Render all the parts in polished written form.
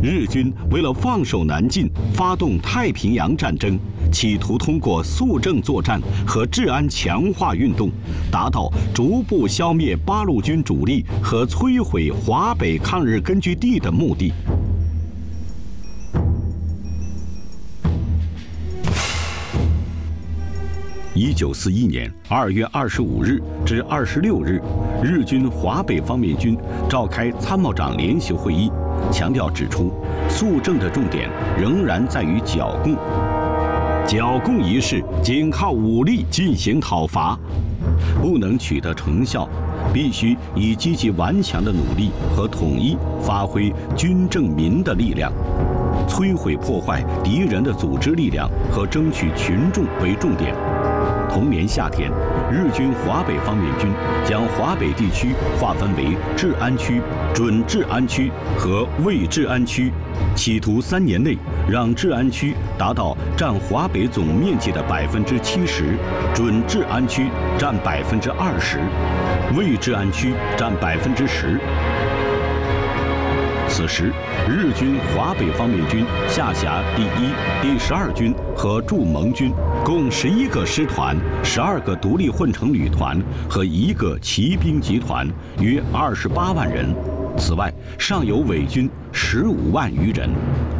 日军为了放守南进，发动太平洋战争，企图通过肃正作战和治安强化运动，达到逐步消灭八路军主力和摧毁华北抗日根据地的目的。1941年2月25日至26日，日军华北方面军召开参谋长联席会议，强调指出，肃正的重点仍然在于剿共。剿共一事仅靠武力进行讨伐，不能取得成效，必须以积极顽强的努力和统一发挥军政民的力量，摧毁破坏敌人的组织力量和争取群众为重点。同年夏天，日军华北方面军将华北地区划分为治安区、准治安区和未治安区，企图3年内让治安区达到占华北总面积的70%，准治安区占20%，未治安区占10%。此时，日军华北方面军下辖第1、第12军和驻蒙军共11个师团、12个独立混成旅团和1个骑兵集团，约28万人。此外，尚有伪军15万余人。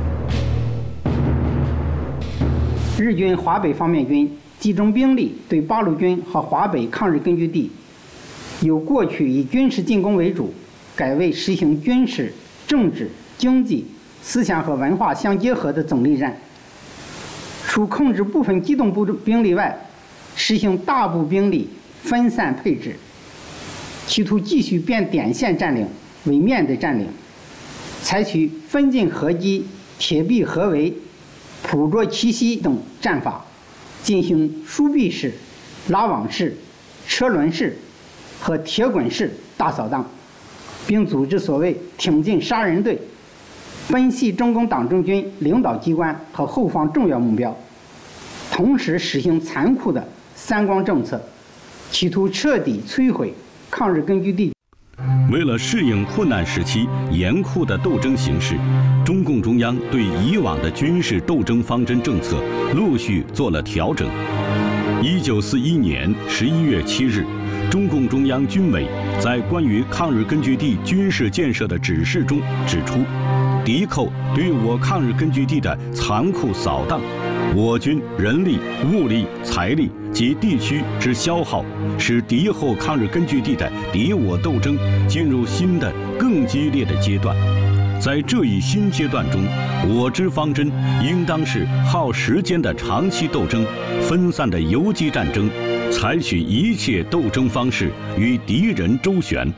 日军华北方面军集中兵力对八路军和华北抗日根据地，由过去以军事进攻为主，改为实行军事、政治、经济、思想和文化相结合的总力战。除控制部分机动兵力外，实行大部兵力分散配置，企图继续变点线占领为面的占领，采取分进合击、铁壁合围、捕捉奇袭等战法，进行疏壁式、拉网式、车轮式和铁滚式大扫荡，并组织所谓挺进杀人队，分析中共党政军领导机关和后方重要目标，同时实行残酷的三光政策，企图彻底摧毁抗日根据地。 为了适应困难时期严酷的斗争形势，中共中央对以往的军事斗争方针政策陆续做了调整。1941年11月7日，中共中央军委在关于抗日根据地军事建设的指示中指出，敌寇对我抗日根据地的残酷扫荡，我军人力、物力、财力及地区之消耗，使敌后抗日根据地的敌我斗争进入新的更激烈的阶段。在这一新阶段中，我之方针应当是耗时间的长期斗争，分散的游击战争，采取一切斗争方式与敌人周旋。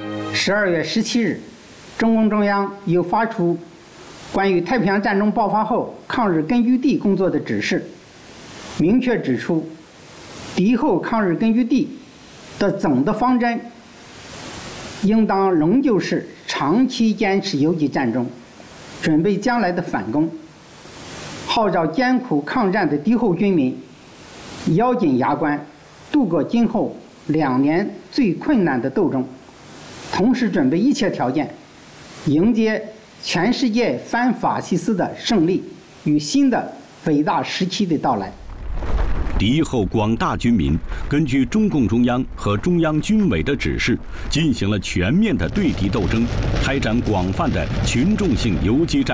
12月17日，中共中央又发出关于太平洋战争爆发后抗日根据地工作的指示，明确指出，敌后抗日根据地的总的方针应当仍旧是长期坚持游击战争，准备将来的反攻，号召艰苦抗战的敌后军民咬紧牙关，度过今后2年最困难的斗争，同时准备一切条件，迎接全世界反法西斯的胜利与新的伟大时期的到来。 敌后广大军民根据中共中央和中央军委的指示，进行了全面的对敌斗争，开展广泛的群众性游击战